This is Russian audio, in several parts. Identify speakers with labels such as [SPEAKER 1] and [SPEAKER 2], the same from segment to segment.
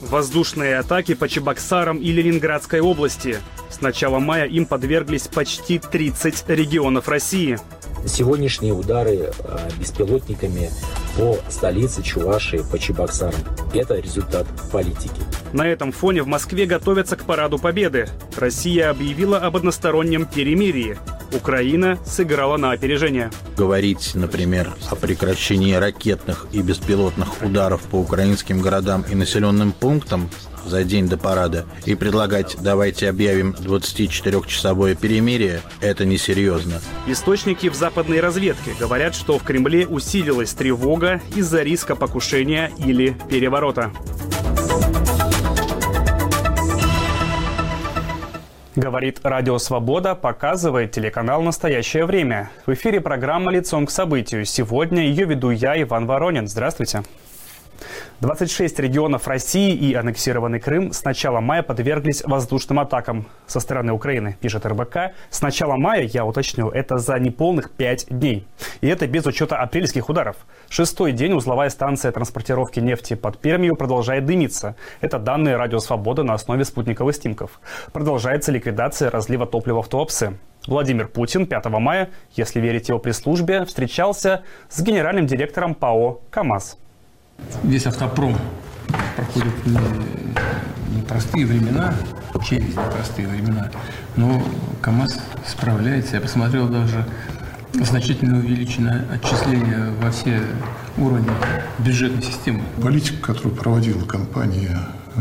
[SPEAKER 1] Воздушные атаки по Чебоксарам и Ленинградской области. С начала мая им подверглись почти 30 регионов России.
[SPEAKER 2] Сегодняшние удары беспилотниками по столице Чувашии, по Чебоксарам – это результат политики.
[SPEAKER 1] На этом фоне в Москве готовятся к Параду Победы. Россия объявила об одностороннем перемирии. Украина сыграла на опережение.
[SPEAKER 3] Говорить, например, о прекращении ракетных и беспилотных ударов по украинским городам и населенным пунктам за день до парада и предлагать «давайте объявим 24-часовое перемирие» – это несерьезно.
[SPEAKER 1] Источники в западной разведке говорят, что в Кремле усилилась тревога из-за риска покушения или переворота. Говорит Радио Свобода, показывает телеканал «Настоящее время». В эфире программа «Лицом к событию». Сегодня ее веду я, Иван Воронин. Здравствуйте. 26 регионов России и аннексированный Крым с начала мая подверглись воздушным атакам со стороны Украины, пишет РБК. С начала мая, я уточню, это за неполных 5 дней. И это без учета апрельских ударов. 6-й день узловая станция транспортировки нефти под Пермью продолжает дымиться. Это данные Радио Свобода на основе спутниковых снимков. Продолжается ликвидация разлива топлива в Туапсе. Владимир Путин 5 мая, если верить его пресс-службе, встречался с генеральным директором ПАО «КамАЗ».
[SPEAKER 4] Весь автопром проходит непростые времена, через непростые времена, но КамАЗ справляется. Я посмотрел, даже значительно увеличено отчисление во все уровни бюджетной системы.
[SPEAKER 5] Политика, которую проводила компания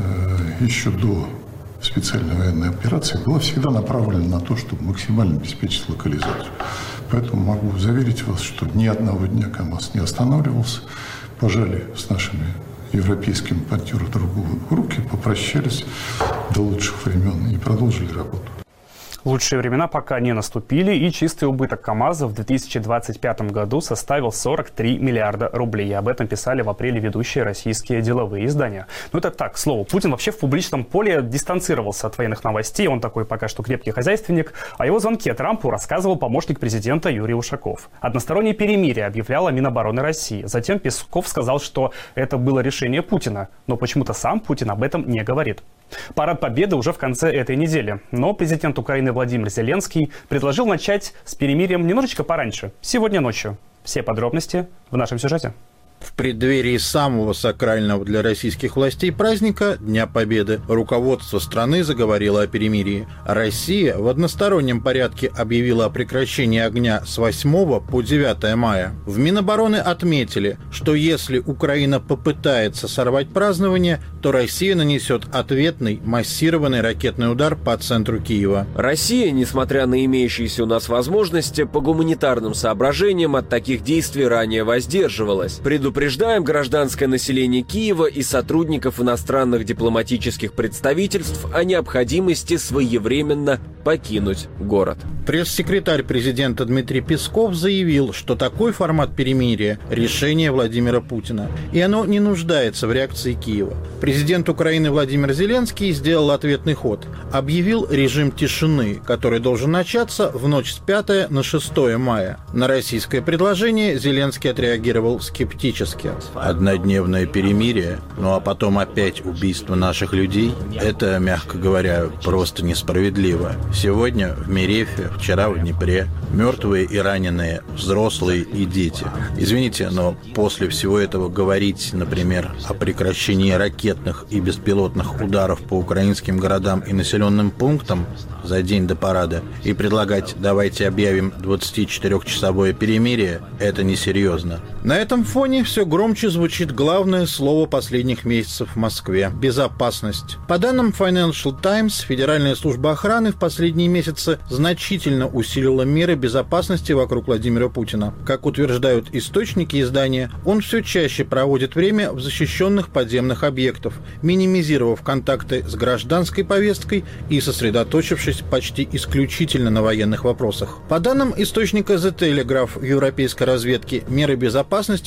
[SPEAKER 5] еще до специальной военной операции, была всегда направлена на то, чтобы максимально обеспечить локализацию. Поэтому могу заверить вас, что ни одного дня КамАЗ не останавливался. Пожали с нашими европейскими партнерами друг другу руки, попрощались до лучших времен и продолжили работу.
[SPEAKER 1] Лучшие времена пока не наступили, и чистый убыток КамАЗа в 2025 году составил 43 миллиарда рублей. Об этом писали в апреле ведущие российские деловые издания. Ну это так, к слову, Путин вообще в публичном поле дистанцировался от военных новостей. Он такой пока что крепкий хозяйственник. О его звонке Трампу рассказывал помощник президента Юрий Ушаков. Одностороннее перемирие объявляла Минобороны России. Затем Песков сказал, что это было решение Путина. Но почему-то сам Путин об этом не говорит. Парад Победы уже в конце этой недели. Но президент Украины Владимир Зеленский предложил начать с перемирием немножечко пораньше, сегодня ночью. Все подробности в нашем сюжете.
[SPEAKER 3] В преддверии самого сакрального для российских властей праздника Дня Победы руководство страны заговорило о перемирии. Россия в одностороннем порядке объявила о прекращении огня с 8 по 9 мая. В Минобороны отметили, что если Украина попытается сорвать празднование, то Россия нанесет ответный массированный ракетный удар по центру Киева.
[SPEAKER 6] Россия, несмотря на имеющиеся у нас возможности, по гуманитарным соображениям от таких действий ранее воздерживалась. Предупреждаем гражданское население Киева и сотрудников иностранных дипломатических представительств о необходимости своевременно покинуть город.
[SPEAKER 3] Пресс-секретарь президента Дмитрий Песков заявил, что такой формат перемирия – решение Владимира Путина, и оно не нуждается в реакции Киева. Президент Украины Владимир Зеленский сделал ответный ход. Объявил режим тишины, который должен начаться в ночь с 5 на 6 мая. На российское предложение Зеленский отреагировал скептически. Однодневное перемирие, ну а потом опять убийство наших людей – это, мягко говоря, просто несправедливо. Сегодня в Мерефе, вчера в Днепре мертвые и раненые, взрослые и дети. Извините, но после всего этого говорить, например, о прекращении ракетных и беспилотных ударов по украинским городам и населенным пунктам за день до парада и предлагать «давайте объявим 24-часовое перемирие» – это несерьезно. На этом фоне все громче звучит главное слово последних месяцев в Москве – безопасность. По данным Financial Times, Федеральная служба охраны в последние месяцы значительно усилила меры безопасности вокруг Владимира Путина. Как утверждают источники издания, он все чаще проводит время в защищенных подземных объектах, минимизировав контакты с гражданской повесткой и сосредоточившись почти исключительно на военных вопросах. По данным источника The Telegraph европейской разведки, меры безопасности вокруг Путина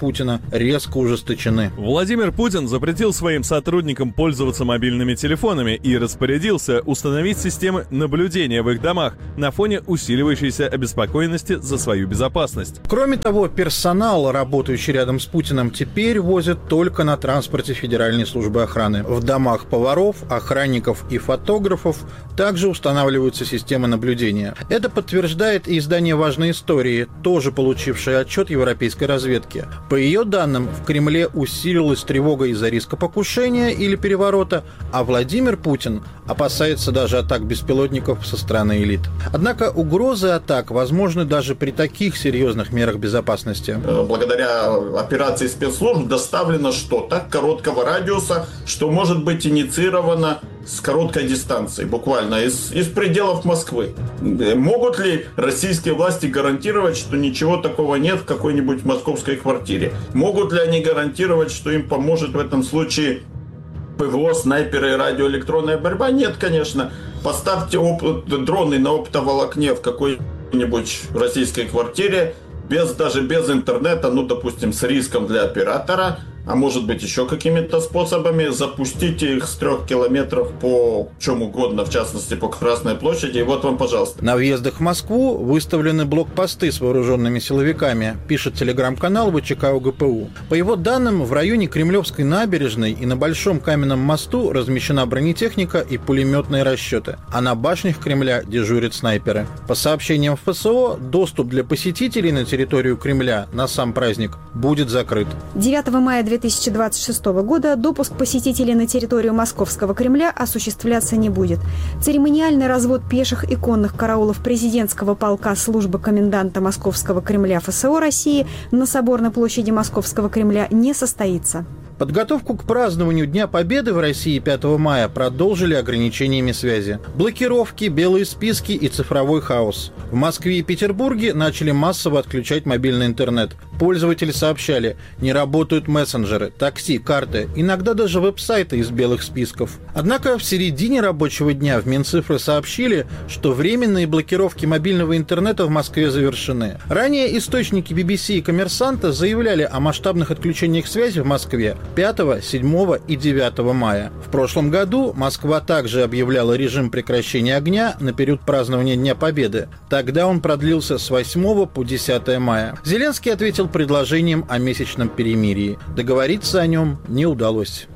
[SPEAKER 3] Путина резко ужесточены.
[SPEAKER 7] Владимир Путин запретил своим сотрудникам пользоваться мобильными телефонами и распорядился установить системы наблюдения в их домах на фоне усиливающейся обеспокоенности за свою безопасность.
[SPEAKER 3] Кроме того, персонал, работающий рядом с Путиным, теперь возят только на транспорте Федеральной службы охраны. В домах поваров, охранников и фотографов также устанавливаются системы наблюдения. Это подтверждает и издание «Важные истории», тоже получившее отчет европейской разведки. По ее данным, в Кремле усилилась тревога из-за риска покушения или переворота, а Владимир Путин опасается даже атак беспилотников со стороны элит. Однако угрозы атак возможны даже при таких серьезных мерах безопасности.
[SPEAKER 8] Благодаря операции спецслужб доставлено что-то короткого радиуса, что может быть инициировано с короткой дистанции, буквально из пределов Москвы. Могут ли российские власти гарантировать, что ничего такого нет в какой-нибудь московской квартире? Могут ли они гарантировать, что им поможет в этом случае ПВО, снайперы и радиоэлектронная борьба? Нет, конечно. Поставьте дроны на оптоволокне в какой-нибудь российской квартире, даже без интернета, допустим, с риском для оператора, а может быть еще какими-то способами, запустите их с 3 километров по чем угодно, в частности по Красной площади, и вот вам, пожалуйста.
[SPEAKER 3] На въездах в Москву выставлены блокпосты с вооруженными силовиками, пишет телеграм-канал ВЧК УГПУ. По его данным, в районе Кремлевской набережной и на Большом каменном мосту размещена бронетехника и пулеметные расчеты, а на башнях Кремля дежурят снайперы. По сообщениям ФСО, доступ для посетителей на территорию Кремля на сам праздник будет закрыт.
[SPEAKER 9] 9 мая 2026 года допуск посетителей на территорию Московского Кремля осуществляться не будет. Церемониальный развод пеших и конных караулов президентского полка службы коменданта Московского Кремля ФСО России на Соборной площади Московского Кремля не состоится.
[SPEAKER 3] Подготовку к празднованию Дня Победы в России 5 мая продолжили ограничениями связи. Блокировки, белые списки и цифровой хаос. В Москве и Петербурге начали массово отключать мобильный интернет. Пользователи сообщали, не работают мессенджеры, такси, карты, иногда даже веб-сайты из белых списков. Однако в середине рабочего дня в Минцифры сообщили, что временные блокировки мобильного интернета в Москве завершены. Ранее источники BBC и «Коммерсанта» заявляли о масштабных отключениях связи в Москве 5, 7 и 9 мая. В прошлом году Москва также объявляла режим прекращения огня на период празднования Дня Победы. Тогда он продлился с 8 по 10 мая. Зеленский ответил предложением о месячном перемирии. Договориться о нем не удалось.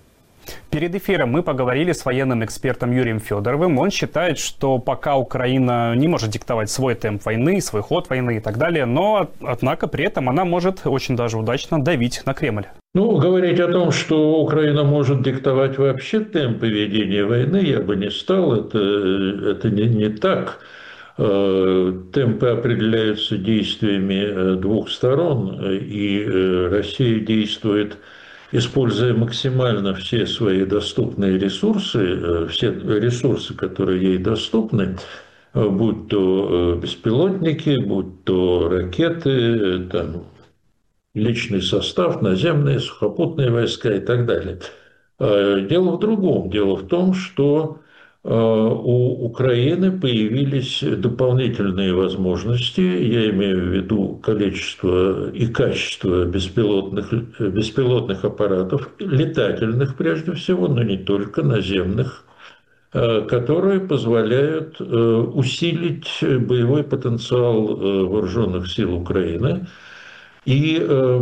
[SPEAKER 1] Перед эфиром мы поговорили с военным экспертом Юрием Федоровым. Он считает, что пока Украина не может диктовать свой темп войны, свой ход войны и так далее, но, однако, при этом она может очень даже удачно давить на Кремль.
[SPEAKER 10] Говорить о том, что Украина может диктовать вообще темпы ведения войны, я бы не стал. Это не так. Темпы определяются действиями двух сторон, и Россия действует, используя максимально все свои доступные ресурсы, все ресурсы, которые ей доступны, будь то беспилотники, будь то ракеты, личный состав, наземные, сухопутные войска и так далее. Дело в другом. Дело в том, что у Украины появились дополнительные возможности, я имею в виду количество и качество беспилотных аппаратов, летательных прежде всего, но не только, наземных, которые позволяют усилить боевой потенциал вооруженных сил Украины и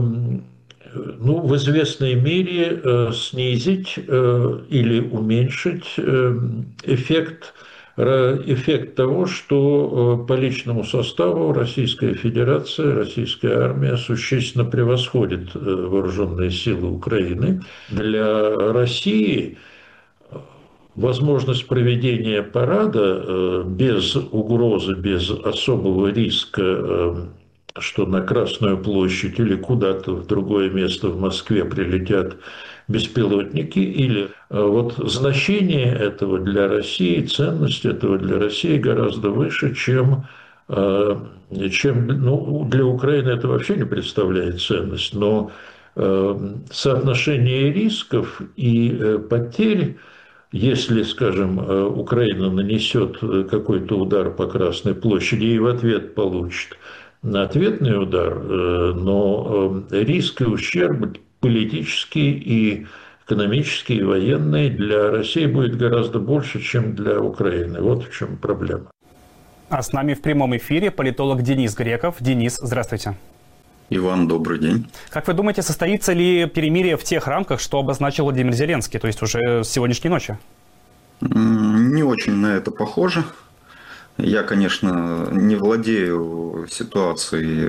[SPEAKER 10] в известной мере снизить или уменьшить эффект того, что по личному составу Российская Федерация, Российская армия существенно превосходит вооруженные силы Украины. Для России возможность проведения парада без угрозы, без особого риска, что на Красную площадь или куда-то в другое место в Москве прилетят беспилотники, или значение этого для России, ценность этого для России гораздо выше, чем для Украины это вообще не представляет ценность, но соотношение рисков и потерь, если, скажем, Украина нанесет какой-то удар по Красной площади и в ответ получит, ответный удар, но риск и ущерб политический и экономический и военный для России будет гораздо больше, чем для Украины. Вот в чем проблема.
[SPEAKER 1] А с нами в прямом эфире политолог Денис Греков. Денис, здравствуйте.
[SPEAKER 11] Иван, добрый день.
[SPEAKER 1] Как вы думаете, состоится ли перемирие в тех рамках, что обозначил Владимир Зеленский, то есть уже с сегодняшней ночи?
[SPEAKER 11] Не очень на это похоже. Я, конечно, не владею ситуацией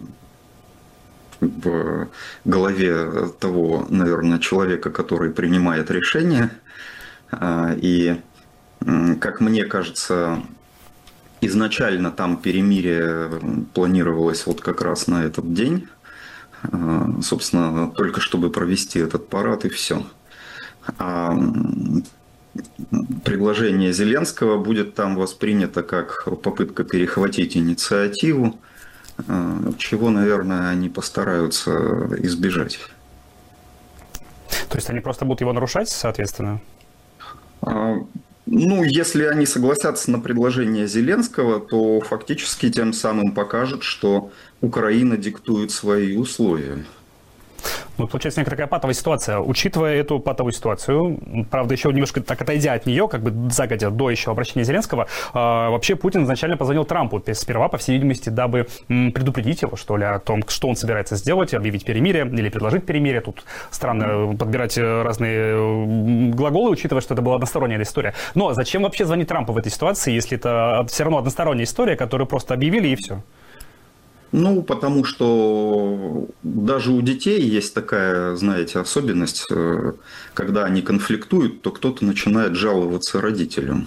[SPEAKER 11] в голове того, наверное, человека, который принимает решения. И, как мне кажется, изначально там перемирие планировалось вот как раз на этот день. Собственно, только чтобы провести этот парад и все. А предложение Зеленского будет там воспринято как попытка перехватить инициативу, чего, наверное, они постараются избежать.
[SPEAKER 1] То есть они просто будут его нарушать, соответственно?
[SPEAKER 11] Ну, если они согласятся на предложение Зеленского, то фактически тем самым покажут, что Украина диктует свои условия.
[SPEAKER 1] Ну, получается некая патовая ситуация. Учитывая эту патовую ситуацию, правда, еще немножко так отойдя от нее, как бы загодя до еще обращения Зеленского, вообще Путин изначально позвонил Трампу сперва, по всей видимости, дабы предупредить его, что ли, о том, что он собирается сделать, объявить перемирие или предложить перемирие. Тут странно подбирать разные глаголы, учитывая, что это была односторонняя история. Но зачем вообще звонить Трампу в этой ситуации, если это все равно односторонняя история, которую просто объявили и все?
[SPEAKER 11] Ну, потому что даже у детей есть такая, знаете, особенность, когда они конфликтуют, то кто-то начинает жаловаться родителям.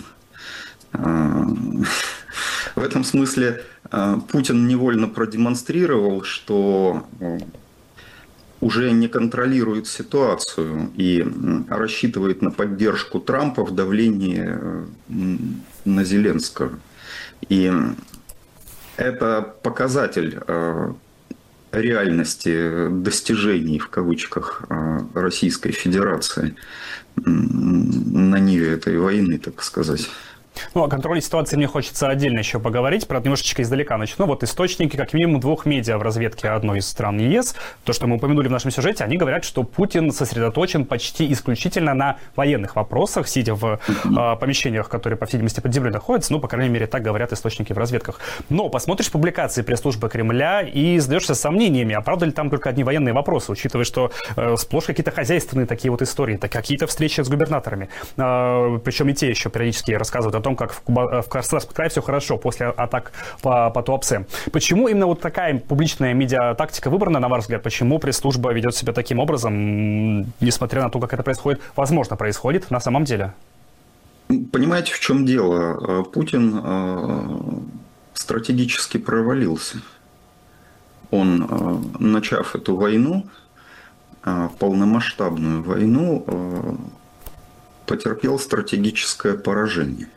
[SPEAKER 11] В этом смысле Путин невольно продемонстрировал, что уже не контролирует ситуацию и рассчитывает на поддержку Трампа в давлении на Зеленского. И это показатель реальности достижений, в кавычках, Российской Федерации на ниве этой войны, так сказать.
[SPEAKER 1] Ну, о контроле ситуации мне хочется отдельно еще поговорить. Правда, немножечко издалека начну. Вот источники, как минимум, двух медиа в разведке одной из стран ЕС, то, что мы упомянули в нашем сюжете, они говорят, что Путин сосредоточен почти исключительно на военных вопросах, сидя в помещениях, которые, по всей видимости, под землей находятся. Ну, по крайней мере, так говорят источники в разведках. Но посмотришь публикации пресс-службы Кремля и задаешься сомнениями, а правда ли там только одни военные вопросы, учитывая, что сплошь какие-то хозяйственные такие вот истории, какие-то встречи с губернаторами. Причем и те еще периодически рассказывают о том, как в Краснодарском крае все хорошо после атак по Туапсе. Почему именно вот такая публичная медиатактика выбрана, на ваш взгляд? Почему пресс-служба ведет себя таким образом, несмотря на то, как это происходит, возможно, происходит на самом деле?
[SPEAKER 11] Понимаете, в чем дело? Путин стратегически провалился. Он, начав эту войну, полномасштабную войну, потерпел стратегическое поражение.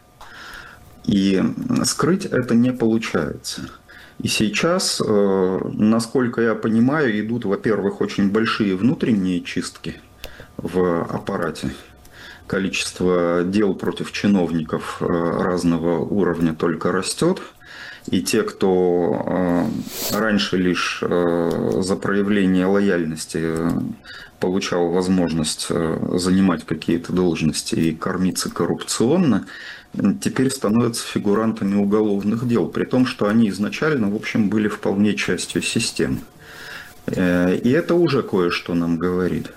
[SPEAKER 11] И скрыть это не получается. И сейчас, насколько я понимаю, идут, во-первых, очень большие внутренние чистки в аппарате. Количество дел против чиновников разного уровня только растет. И те, кто раньше лишь за проявление лояльности получал возможность занимать какие-то должности и кормиться коррупционно, теперь становятся фигурантами уголовных дел, при том, что они изначально, в общем, были вполне частью системы. И это уже кое-что нам говорит.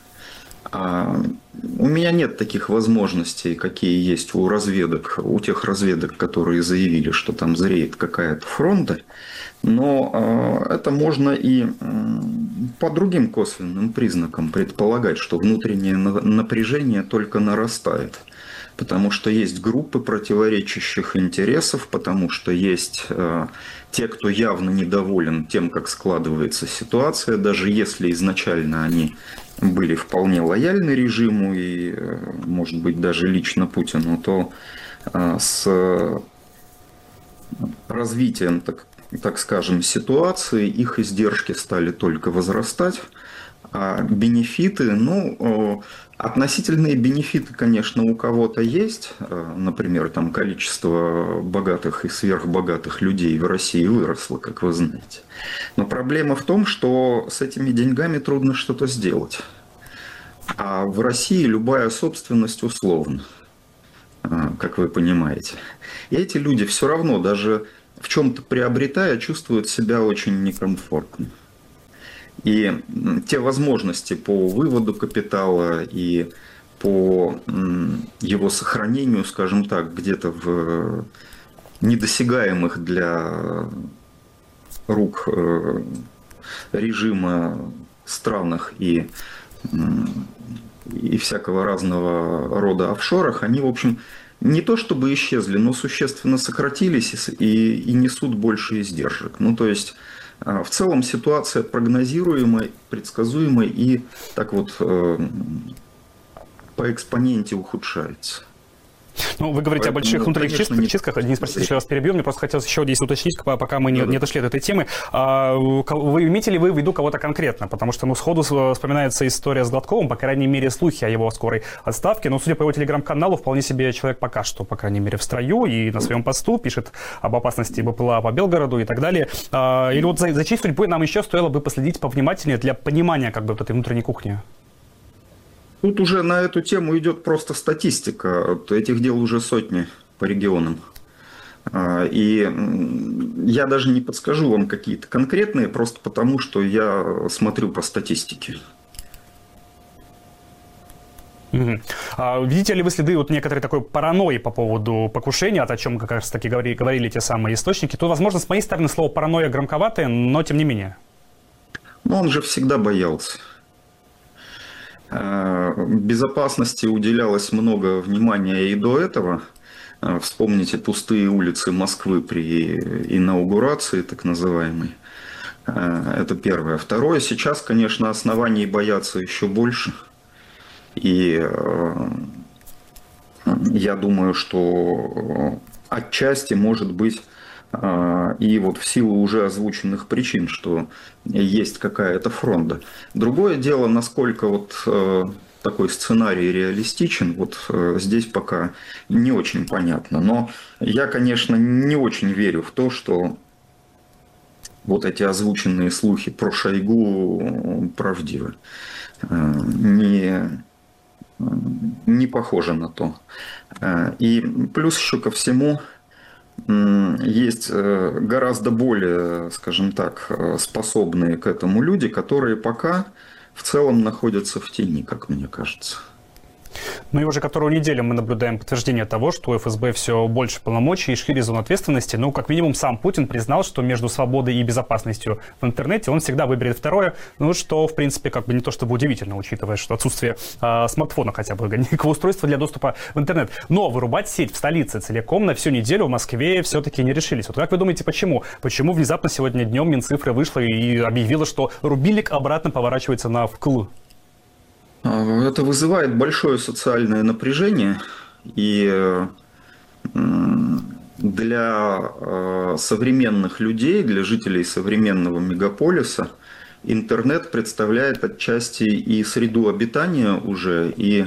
[SPEAKER 11] У меня нет таких возможностей, какие есть у разведок, у тех разведок, которые заявили, что там зреет какая-то фронта, но это можно и по другим косвенным признакам предполагать, что внутреннее напряжение только нарастает. Потому что есть группы противоречащих интересов, потому что есть те, кто явно недоволен тем, как складывается ситуация, даже если изначально они были вполне лояльны режиму и, может быть, даже лично Путину, то с развитием, так скажем, ситуации их издержки стали только возрастать, А бенефиты, относительные бенефиты, конечно, у кого-то есть. Например, там количество богатых и сверхбогатых людей в России выросло, как вы знаете. Но проблема в том, что с этими деньгами трудно что-то сделать. А в России любая собственность условна, как вы понимаете. И эти люди все равно, даже в чем-то приобретая, чувствуют себя очень некомфортно. И те возможности по выводу капитала и по его сохранению, скажем так, где-то в недосягаемых для рук режима странах и всякого разного рода офшорах, они, в общем, не то чтобы исчезли, но существенно сократились и несут больше издержек. То есть, в целом ситуация прогнозируемая, предсказуемая и так вот по экспоненте ухудшается.
[SPEAKER 1] Вы говорите о больших внутренних чистках. Денис, простите, еще раз перебью. Мне просто хотелось еще здесь уточнить, пока мы не дошли до этой темы. Вы имеете ли вы в виду кого-то конкретно? Потому что, сходу вспоминается история с Гладковым, по крайней мере, слухи о его скорой отставке. Но, судя по его телеграм-каналу, вполне себе человек пока что, по крайней мере, в строю и на своем посту пишет об опасности БПЛА по Белгороду и так далее. Или вот за чьей судьбой нам еще стоило бы последить повнимательнее для понимания вот этой внутренней кухни?
[SPEAKER 11] Тут уже на эту тему идет просто статистика. Этих дел уже сотни по регионам. И я даже не подскажу вам какие-то конкретные, просто потому, что я смотрю по статистике.
[SPEAKER 1] Видите ли вы следы некоторой такой паранойи по поводу покушения, о чем как раз таки говорили те самые источники? То, возможно, с моей стороны слово паранойя громковатое, но тем не менее.
[SPEAKER 11] Он же всегда боялся. Безопасности уделялось много внимания и до этого. Вспомните пустые улицы Москвы при инаугурации, так называемой. Это первое. Второе, сейчас, конечно, оснований бояться еще больше. И я думаю, что отчасти может быть и вот в силу уже озвученных причин, что есть какая-то фронта. Другое дело, насколько такой сценарий реалистичен, здесь пока не очень понятно. Но я, конечно, не очень верю в то, что вот эти озвученные слухи про Шойгу правдивы. Не похоже на то. И плюс еще ко всему, есть гораздо более, скажем так, способные к этому люди, которые пока в целом находятся в тени, как мне кажется.
[SPEAKER 1] И уже которую неделю мы наблюдаем подтверждение того, что у ФСБ все больше полномочий и шире зон ответственности. Как минимум сам Путин признал, что между свободой и безопасностью в интернете он всегда выберет второе, что, в принципе, не то чтобы удивительно, учитывая, что отсутствие смартфона хотя бы, некого устройства для доступа в интернет. Но вырубать сеть в столице целиком на всю неделю в Москве все-таки не решились. Как вы думаете, почему? Почему внезапно сегодня днем Минцифры вышла и объявила, что рубильник обратно поворачивается на вкл?
[SPEAKER 11] Это вызывает большое социальное напряжение, и для современных людей, для жителей современного мегаполиса интернет представляет отчасти и среду обитания уже, и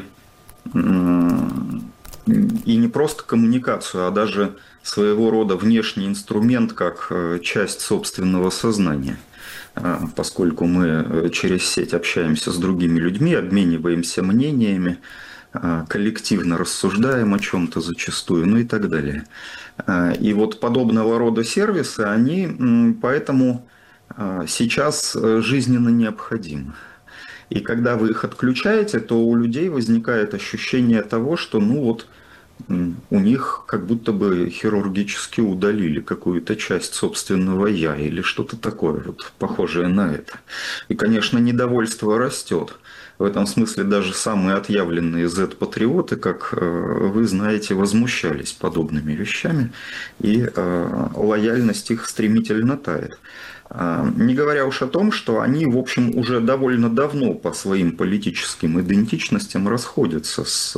[SPEAKER 11] не просто коммуникацию, а даже своего рода внешний инструмент, как часть собственного сознания. Поскольку мы через сеть общаемся с другими людьми, обмениваемся мнениями, коллективно рассуждаем о чем-то зачастую, и так далее. И подобного рода сервисы, они поэтому сейчас жизненно необходимы. И когда вы их отключаете, то у людей возникает ощущение того, что у них как будто бы хирургически удалили какую-то часть собственного «я» или что-то такое похожее на это. И, конечно, недовольство растет. В этом смысле даже самые отъявленные Z-патриоты, как вы знаете, возмущались подобными вещами, и лояльность их стремительно тает. Не говоря уж о том, что они, в общем, уже довольно давно по своим политическим идентичностям расходятся с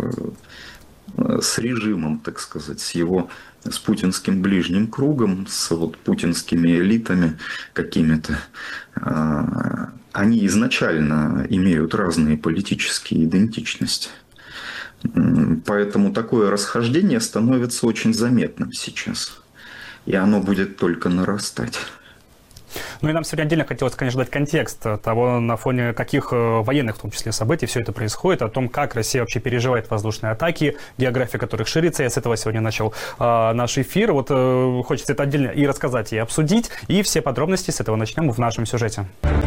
[SPEAKER 11] режимом, так сказать, с путинским ближним кругом, с путинскими элитами какими-то. они изначально имеют разные политические идентичности. Поэтому такое расхождение становится очень заметным сейчас. И оно будет только нарастать.
[SPEAKER 1] Ну и нам сегодня отдельно хотелось, конечно, дать контекст того, на фоне каких военных, в том числе, событий все это происходит, о том, как Россия вообще переживает воздушные атаки, география которых ширится. Я с этого сегодня начал наш эфир. Вот хочется это отдельно и рассказать, и обсудить. И все подробности с этого начнем в нашем сюжете.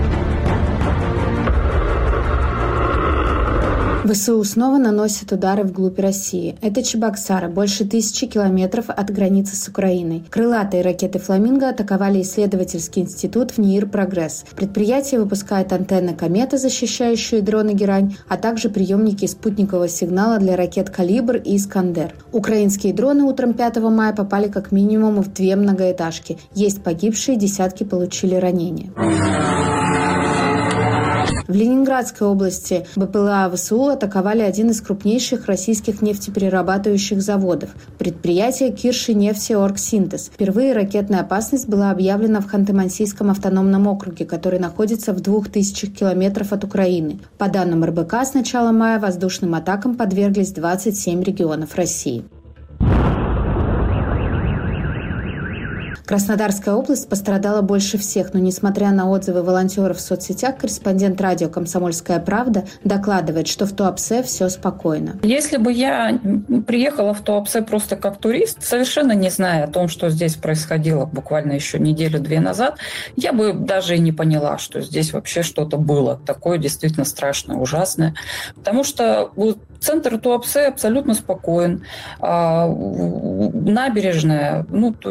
[SPEAKER 12] ВСУ снова наносят удары вглубь России. Это Чебоксары, больше 1000 километров от границы с Украиной. Крылатые ракеты «Фламинго» атаковали исследовательский институт в НИИР «Прогресс». Предприятие выпускает антенны «Комета», защищающие дроны «Герань», а также приемники спутникового сигнала для ракет «Калибр» и «Искандер». Украинские дроны утром 5 мая попали как минимум в 2 многоэтажки. Есть погибшие, десятки получили ранения. В Ленинградской области БПЛА ВСУ атаковали один из крупнейших российских нефтеперерабатывающих заводов – предприятие Кирши-Нефтеоргсинтез. Впервые ракетная опасность была объявлена в Ханты-Мансийском автономном округе, который находится в 2000 километров от Украины. По данным РБК, с начала мая воздушным атакам подверглись 27 регионов России. Краснодарская область пострадала больше всех, но, несмотря на отзывы волонтеров в соцсетях, корреспондент радио «Комсомольская правда» докладывает, что в Туапсе все спокойно.
[SPEAKER 13] Если бы я приехала в Туапсе просто как турист, совершенно не зная о том, что здесь происходило буквально еще неделю-две назад, я бы даже и не поняла, что здесь вообще что-то было такое действительно страшное, ужасное. Потому что центр Туапсе абсолютно спокоен. Набережная,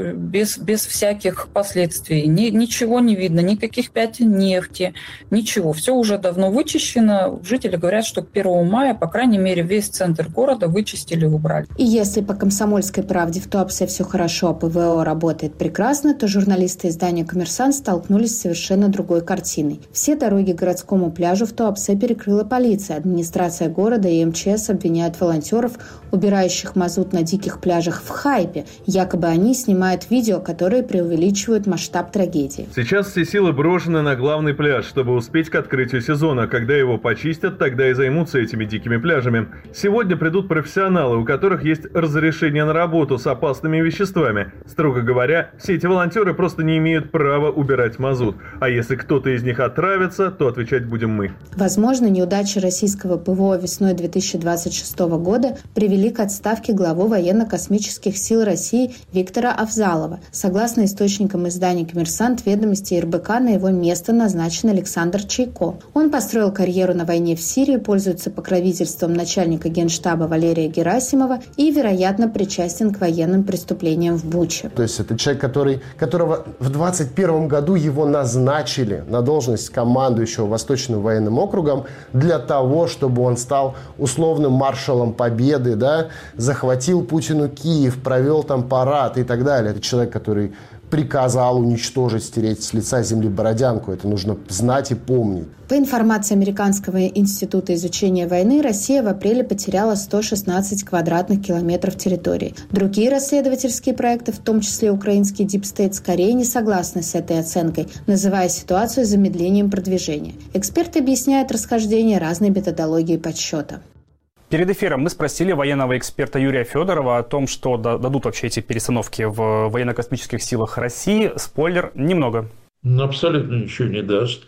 [SPEAKER 13] без всяких последствий. Ничего не видно, никаких пятен нефти, ничего. Все уже давно вычищено. Жители говорят, что к 1 мая, по крайней мере, весь центр города вычистили и убрали.
[SPEAKER 12] И если по «Комсомольской правде» в Туапсе все хорошо, а ПВО работает прекрасно, то журналисты издания «Коммерсант» столкнулись с совершенно другой картиной. Все дороги к городскому пляжу в Туапсе перекрыла полиция. Администрация города и МЧС обвиняют волонтеров, убирающих мазут на диких пляжах, в хайпе. Якобы они снимают видео, которые преувеличивают масштаб трагедии.
[SPEAKER 7] Сейчас все силы брошены на главный пляж, чтобы успеть к открытию сезона. Когда его почистят, тогда и займутся этими дикими пляжами. Сегодня придут профессионалы, у которых есть разрешение на работу с опасными веществами. Строго говоря, все эти волонтеры просто не имеют права убирать мазут. А если кто-то из них отравится, то отвечать будем мы.
[SPEAKER 12] Возможно, неудачи российского ПВО весной 2026 года привели к отставке главы военно-космических сил России Виктора Авзалова. Согласно источникам издания «Коммерсант», «Ведомости» и РБК, на его место назначен Александр Чайко. Он построил карьеру на войне в Сирии, пользуется покровительством начальника Генштаба Валерия Герасимова и, вероятно, причастен к военным преступлениям в Буче.
[SPEAKER 14] То есть это человек, которого в 2021 году его назначили на должность командующего Восточным военным округом для того, чтобы он стал условным маршалом Победы, захватил Путину Киев, провел там парад и так далее. Это человек, который приказал уничтожить, стереть с лица земли Бородянку. Это нужно знать и помнить.
[SPEAKER 12] По информации Американского института изучения войны, Россия в апреле потеряла 116 квадратных километров территории. Другие расследовательские проекты, в том числе украинский Deep State, скорее не согласны с этой оценкой, называя ситуацию замедлением продвижения. Эксперты объясняют расхождение разной методологии подсчета.
[SPEAKER 1] Перед эфиром мы спросили военного эксперта Юрия Федорова о том, что дадут вообще эти перестановки в военно-космических силах России. Спойлер, немного.
[SPEAKER 10] Абсолютно ничего не даст.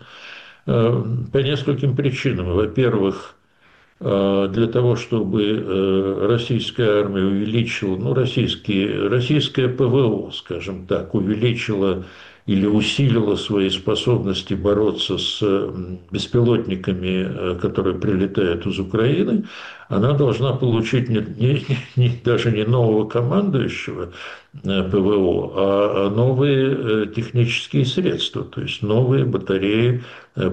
[SPEAKER 10] По нескольким причинам. Во-первых, для того, чтобы российская армия увеличила, российское ПВО, скажем так, увеличила или усилила свои способности бороться с беспилотниками, которые прилетают из Украины, она должна получить даже не нового командующего ПВО, а новые технические средства, то есть новые батареи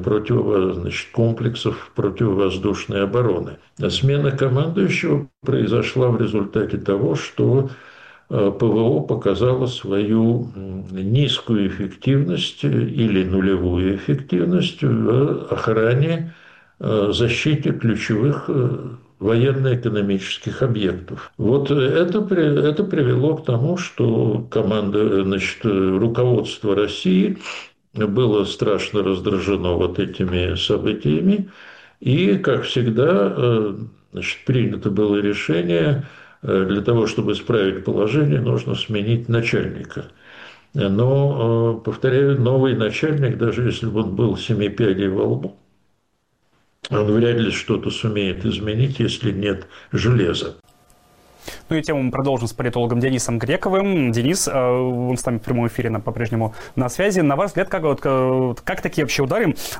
[SPEAKER 10] комплексов противовоздушной обороны. Смена командующего произошла в результате того, что ПВО показало свою низкую эффективность или нулевую эффективность в охране, защите ключевых военно-экономических объектов. Вот это привело к тому, что руководство России было страшно раздражено вот этими событиями. И, как всегда, значит, принято было решение, для того, чтобы исправить положение, нужно сменить начальника. Но, повторяю, новый начальник, даже если бы он был 7 пядей во лбу, он вряд ли что-то сумеет изменить, если нет железа.
[SPEAKER 1] Ну и тему мы продолжим с политологом Денисом Грековым. Денис, он с нами в прямом эфире по-прежнему на связи. На ваш взгляд, как такие вообще удары